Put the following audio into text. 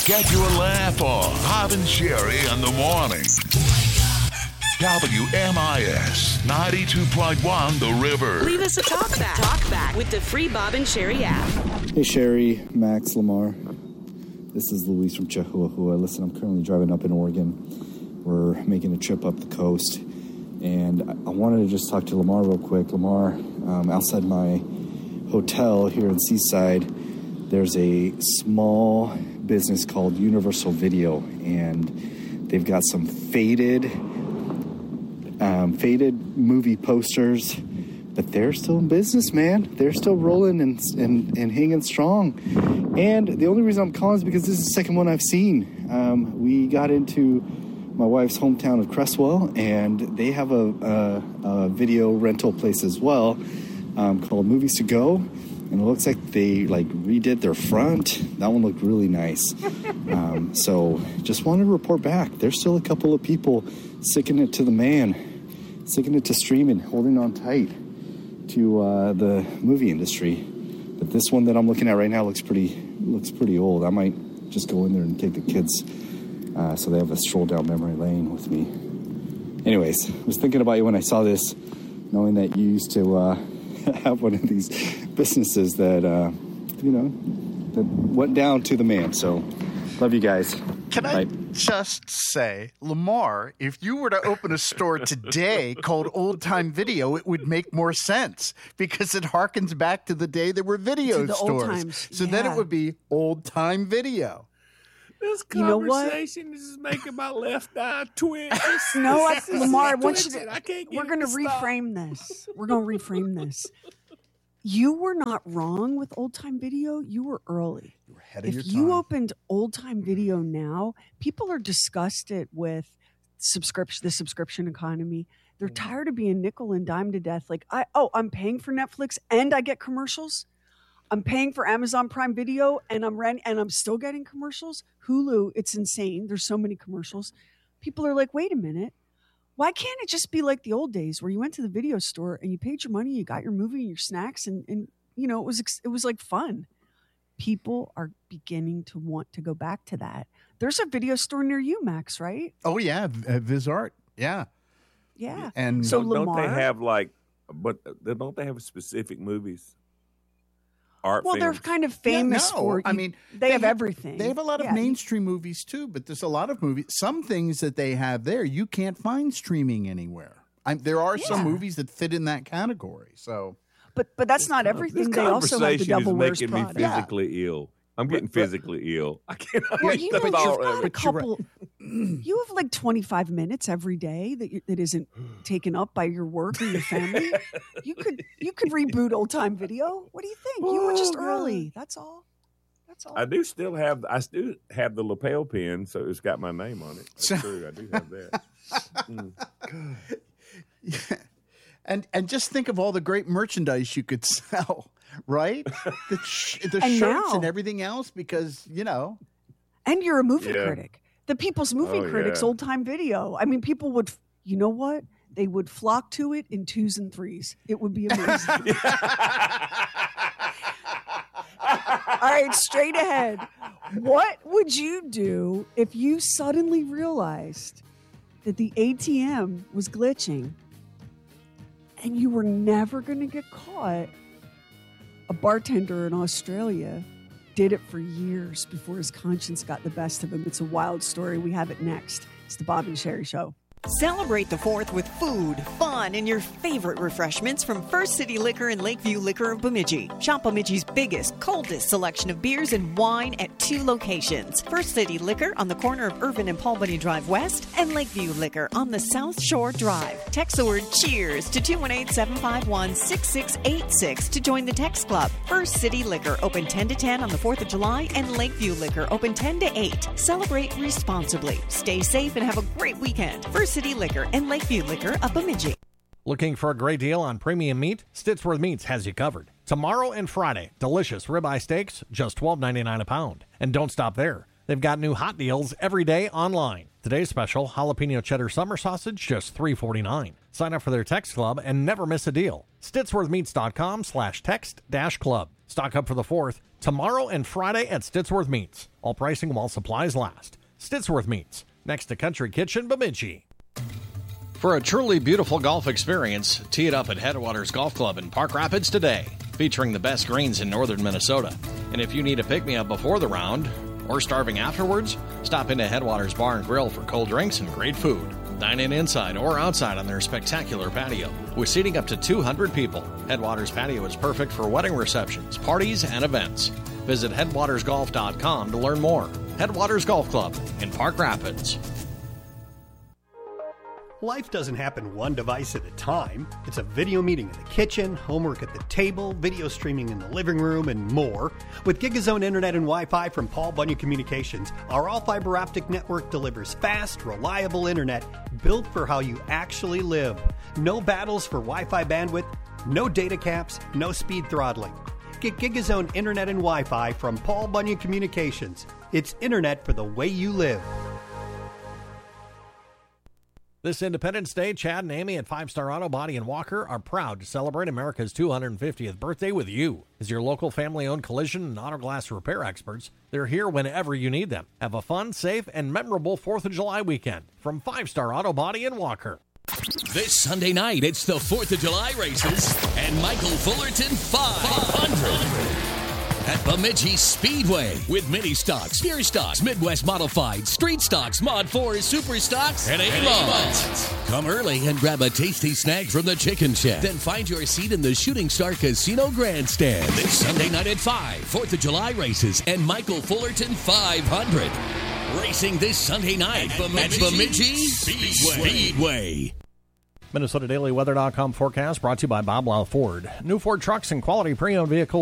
Get your laugh on. Bob and Sherry in the morning. WMIS 92.1 The River. Leave us a talk back. Talk back with the free Bob and Sherry app. Hey, Sherry, Max, Lamar. This is Luis from Chihuahua. Listen, I'm currently driving up in Oregon. We're making a trip up the coast. And I wanted to just talk to Lamar real quick. Lamar, outside my hotel here in Seaside, there's a small business called Universal Video. And they've got some faded movie posters, but they're still in business, man. They're still rolling and hanging strong. And the only reason I'm calling is because this is the second one I've seen. We got into my wife's hometown of Cresswell, and they have a video rental place as well called Movies to Go. And it looks like they redid their front. That one looked really nice. So just wanted to report back. There's still a couple of people sticking it to the man. Sticking it to streaming, holding on tight to the movie industry. But this one that I'm looking at right now looks pretty old. I might just go in there and take the kids so they have a stroll down memory lane with me. Anyways, I was thinking about you when I saw this, knowing that you used to have one of these businesses that, that went down to the man. So, love you guys. Can I just say, Lamar, if you were to open a store today called Old Time Video, it would make more sense because it harkens back to the day there were video stores. So then it would be Old Time Video. This conversation is making my left eye twitch. Lamar, we're going to reframe this. We're going to reframe this. You were not wrong with Old Time Video. You were early. You were ahead of your time. If you opened Old Time Video now, people are disgusted with the subscription economy. They're tired of being nickel and dime to death. I'm paying for Netflix and I get commercials. I'm paying for Amazon Prime Video and I'm still getting commercials. Hulu, it's insane. There's so many commercials. People are like, wait a minute. Why can't it just be like the old days where you went to the video store and you paid your money, you got your movie and your snacks, and it was like fun. People are beginning to want to go back to that. There's a video store near you, Max, right? Oh yeah, VisArt. Yeah. Yeah. And so don't they have specific movies? Art films? They're kind of famous for. They have everything. They have a lot of mainstream movies too, but there's a lot of movies. Some things that they have there you can't find streaming anywhere. There are some movies that fit in that category. So, but that's not everything. They also have the Devil Wears Prada. This conversation is making me physically ill. I'm getting physically ill. I cannot. You have like 25 minutes every day that isn't taken up by your work or your family. You could reboot Old Time Video. What do you think? You were just early. That's all. I do still have the lapel pin, so it's got my name on it. That's true. I do have that. Yeah. And just think of all the great merchandise you could sell, right? The shirts and everything else, because, And you're a movie critic. The People's Movie Critics, Old Time Video. I mean, people would, you know what? They would flock to it in 2s and 3s. It would be amazing. All right, straight ahead. What would you do if you suddenly realized that the ATM was glitching and you were never going to get caught? A bartender in Australia did it for years before his conscience got the best of him. It's a wild story. We have it next. It's the Bob and Sherry Show. Celebrate the 4th with food, fun, and your favorite refreshments from First City Liquor and Lakeview Liquor of Bemidji. Shop Bemidji's biggest, coldest selection of beers and wine at 2 locations. First City Liquor on the corner of Irvin and Paul Bunny Drive West, and Lakeview Liquor on the South Shore Drive. Text the word CHEERS to 218-751-6686 to join the text club. First City Liquor, open 10 to 10 on the 4th of July, and Lakeview Liquor, open 10 to 8. Celebrate responsibly. Stay safe and have a great weekend. First City Liquor and Lakeview Liquor of Bemidji. Looking for a great deal on premium meat? Stittsworth Meats has you covered. Tomorrow and Friday, delicious ribeye steaks, just $12.99 a pound. And don't stop there. They've got new hot deals every day online. Today's special, jalapeno cheddar summer sausage, just $3.49. Sign up for their text club and never miss a deal. StittsworthMeats.com/text-club. Stock up for the 4th tomorrow and Friday at Stitsworth Meats. All pricing while supplies last. Stitsworth Meats, next to Country Kitchen, Bemidji. For a truly beautiful golf experience, tee it up at Headwaters Golf Club in Park Rapids today, featuring the best greens in northern Minnesota. And if you need a pick-me-up before the round or starving afterwards, stop into Headwaters Bar and Grill for cold drinks and great food. Dine in inside or outside on their spectacular patio, with seating up to 200 people. Headwaters Patio is perfect for wedding receptions, parties, and events. Visit headwatersgolf.com to learn more. Headwaters Golf Club in Park Rapids. Life doesn't happen one device at a time. It's a video meeting in the kitchen, homework at the table, video streaming in the living room, and more. With GigaZone Internet and Wi-Fi from Paul Bunyan Communications, our all-fiber optic network delivers fast, reliable internet built for how you actually live. No battles for Wi-Fi bandwidth, no data caps, no speed throttling. Get GigaZone Internet and Wi-Fi from Paul Bunyan Communications. It's internet for the way you live. This Independence Day, Chad and Amy at 5-Star Auto Body and Walker are proud to celebrate America's 250th birthday with you. As your local family-owned collision and auto glass repair experts, they're here whenever you need them. Have a fun, safe, and memorable 4th of July weekend from 5-Star Auto Body and Walker. This Sunday night, it's the 4th of July races and Michael Fullerton 500. At Bemidji Speedway with mini stocks, pure stocks, Midwest modified, street stocks, Mod 4, super stocks, and A-Mods. Come early and grab a tasty snack from the Chicken Shed. Then find your seat in the Shooting Star Casino Grandstand. This Sunday night at 5, 4th of July races and Michael Fullerton 500. Racing this Sunday night at Bemidji Speedway. MinnesotaDailyWeather.com forecast brought to you by Bob Lau Ford. New Ford trucks and quality pre-owned vehicles